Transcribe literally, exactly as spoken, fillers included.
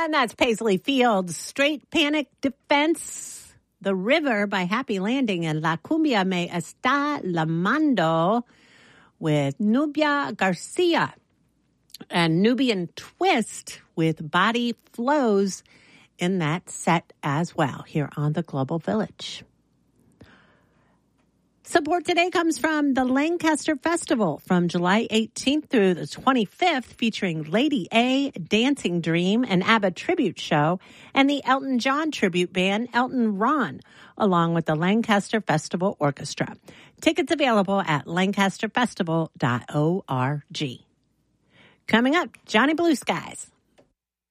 And that's Paisley Fields, Straight Panic Defense, The River by Happy Landing, and La Cumbia Me Está Llamando with Nubia Garcia, and Nubian Twist with Body Flows in that set as well here on the Global Village. Support today comes from the Lancaster Festival from July eighteenth through the twenty-fifth, featuring Lady A, Dancing Dream, an ABBA tribute show, and the Elton John tribute band Elton Ron, along with the Lancaster Festival Orchestra. Tickets available at lancaster festival dot org. Coming up, Johnny Blue Skies.